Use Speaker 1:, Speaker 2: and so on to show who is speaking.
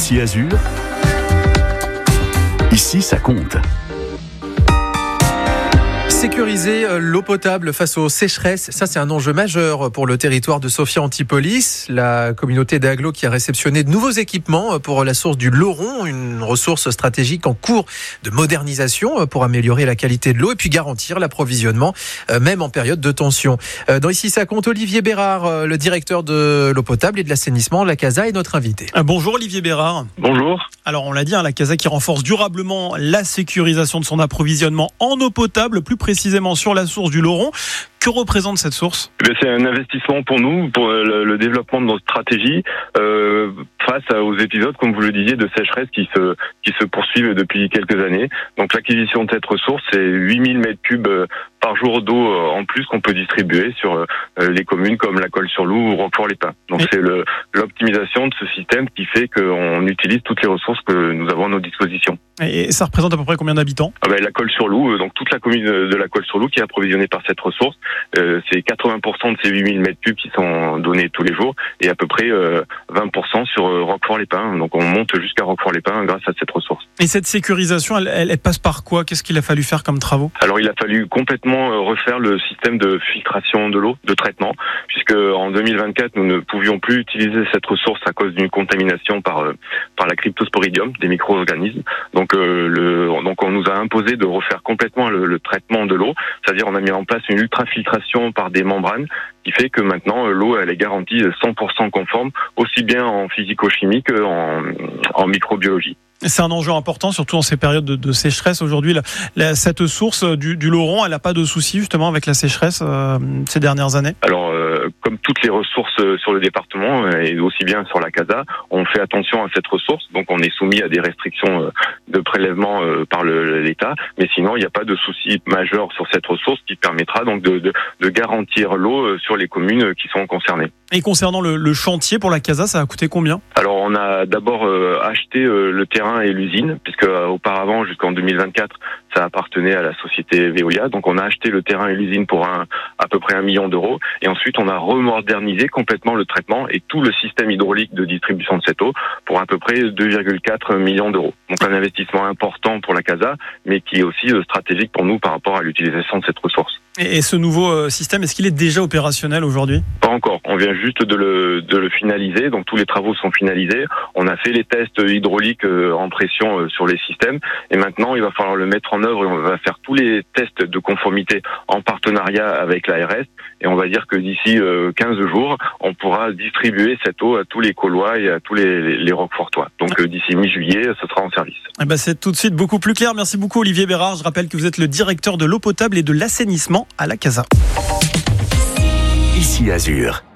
Speaker 1: Ici Azur, ici ça compte.
Speaker 2: Sécuriser l'eau potable face aux sécheresses, ça c'est un enjeu majeur pour le territoire de Sophia Antipolis. La communauté d'agglo qui a réceptionné de nouveaux équipements pour la source du Lauron, une ressource stratégique en cours de modernisation pour améliorer la qualité de l'eau et puis garantir l'approvisionnement, même en période de tension. Dans Ici ça compte, Olivier Bérard, le directeur de l'eau potable et de l'assainissement, la CASA, est notre invité.
Speaker 3: Bonjour Olivier Bérard.
Speaker 4: Bonjour.
Speaker 3: Alors on l'a dit, la CASA qui renforce durablement la sécurisation de son approvisionnement en eau potable, plus précisément sur la source du Lauron. Que représente cette source ?
Speaker 4: C'est un investissement pour nous, pour le développement de notre stratégie face aux épisodes, comme vous le disiez, de sécheresse qui se poursuivent depuis quelques années. Donc l'acquisition de cette ressource, c'est 8000 mètres cubes par jour d'eau en plus qu'on peut distribuer sur les communes comme La Colle-sur-Loup ou Roquefort-les-Pins. Donc c'est l'optimisation de ce système qui fait qu'on utilise toutes les ressources que nous avons à nos dispositions.
Speaker 3: Et ça représente à peu près combien d'habitants ?
Speaker 4: La Colle-sur-Loup, donc toute la commune de La Colle-sur-Loup qui est approvisionnée par cette ressource. C'est 80% de ces 8000 mètres cubes qui sont donnés tous les jours et à peu près 20% sur Roquefort-les-Pins. Donc on monte jusqu'à Roquefort-les-Pins grâce à cette ressource.
Speaker 3: Et cette sécurisation, elle passe par quoi ? Qu'est-ce qu'il a fallu faire comme travaux ?
Speaker 4: Alors il a fallu complètement refaire le système de filtration de l'eau, de traitement, puisque en 2024 nous ne pouvions plus utiliser cette ressource à cause d'une contamination par la cryptosporidium, des micro-organismes. Donc on nous a imposé de refaire complètement le traitement de l'eau, c'est-à-dire on a mis en place une ultrafiltration par des membranes qui fait que maintenant l'eau elle est garantie 100% conforme, aussi bien en physico-chimie qu'en microbiologie.
Speaker 3: C'est un enjeu important, surtout en ces périodes de sécheresse. Aujourd'hui, cette source du Lauron, elle n'a pas de soucis justement avec la sécheresse ces dernières années ?
Speaker 4: Alors, comme toutes les ressources sur le département et aussi bien sur la CASA, on fait attention à cette ressource. Donc, on est soumis à des restrictions de prélèvement par l'État. Mais sinon, il n'y a pas de souci majeur sur cette ressource qui permettra donc de garantir l'eau sur les communes qui sont concernées.
Speaker 3: Et concernant le chantier pour la CASA, ça a coûté combien ?
Speaker 4: Alors, on a d'abord acheté le terrain et l'usine, puisque auparavant, jusqu'en 2024, ça appartenait à la société Veolia. Donc, on a acheté le terrain et l'usine pour à peu près 1 million d'euros. Et ensuite, on a remodernisé complètement le traitement et tout le système hydraulique de distribution de cette eau pour à peu près 2,4 millions d'euros. Donc, un investissement important pour la CASA, mais qui est aussi stratégique pour nous par rapport à l'utilisation de cette ressource.
Speaker 3: Et ce nouveau système, est-ce qu'il est déjà opérationnel aujourd'hui ?
Speaker 4: Pas encore. On vient juste de le finaliser. Donc tous les travaux sont finalisés. On a fait les tests hydrauliques en pression sur les systèmes. Et maintenant, il va falloir le mettre en œuvre. Et on va faire tous les tests de conformité en partenariat avec l'ARS. Et on va dire que d'ici 15 jours, on pourra distribuer cette eau à tous les Caulois et à tous les Roquefortois. Donc d'ici mi-juillet, ce sera en service.
Speaker 3: C'est tout de suite beaucoup plus clair. Merci beaucoup Olivier Bérard. Je rappelle que vous êtes le directeur de l'eau potable et de l'assainissement à la CASA.
Speaker 1: Ici Azur.